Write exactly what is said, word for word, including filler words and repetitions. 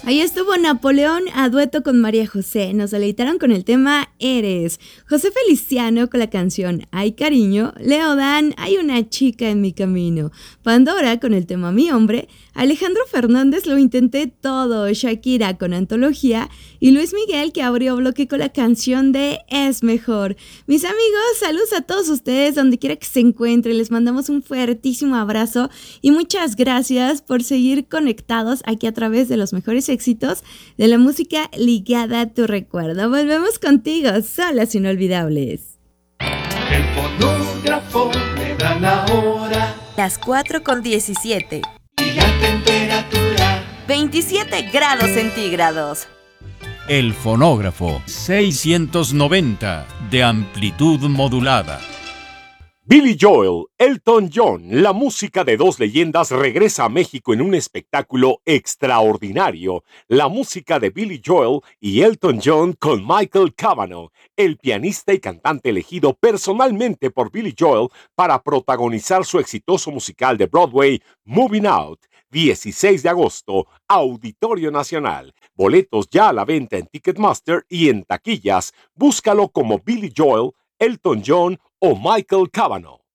Ahí estuvo Napoleón a dueto con María José. Nos deleitaron con el tema Eres. José Feliciano con la canción Ay Cariño. Leo Dan, Hay una chica en mi camino. Pandora con el tema Mi Hombre. Alejandro Fernández, Lo intenté todo. Shakira con Antología. Y Luis Miguel, que abrió bloque con la canción de Es Mejor. Mis amigos, saludos a todos ustedes donde quiera que se encuentren. Les mandamos un fuertísimo abrazo y muchas gracias por seguir conectados aquí a través de los mejores éxitos de la música ligada a tu recuerdo. Volvemos contigo, solas inolvidables. El fonógrafo me da la hora. Las cuatro con diecisiete. Y la temperatura. veintisiete grados centígrados. El fonógrafo seiscientos noventa de amplitud modulada. Billy Joel, Elton John, la música de dos leyendas regresa a México en un espectáculo extraordinario. La música de Billy Joel y Elton John con Michael Cavanaugh, el pianista y cantante elegido personalmente por Billy Joel para protagonizar su exitoso musical de Broadway, Moving Out. dieciséis de agosto, Auditorio Nacional. Boletos ya a la venta en Ticketmaster y en taquillas. Búscalo como Billy Joel, Elton John o Michael Cavanaugh.